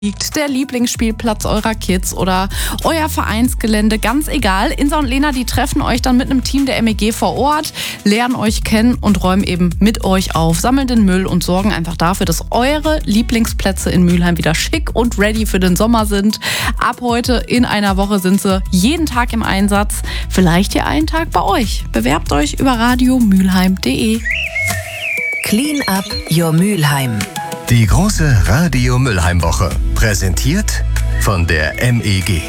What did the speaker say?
liegt, der Lieblingsspielplatz eurer Kids oder euer Vereinsgelände, ganz egal. Insa und Lena, die treffen euch dann mit einem Team der MEG vor Ort, lernen euch kennen und räumen eben mit euch auf, sammeln den Müll und sorgen einfach dafür, dass eure Lieblingsplätze in Mülheim wieder schick und ready für den Sommer sind. Ab heute in einer Woche sind sie jeden Tag im Einsatz. Vielleicht ja einen Tag bei euch. Bewerbt euch über radiomülheim.de. Clean up your Mülheim. Die große Radio Mülheim Woche, präsentiert von der MEG.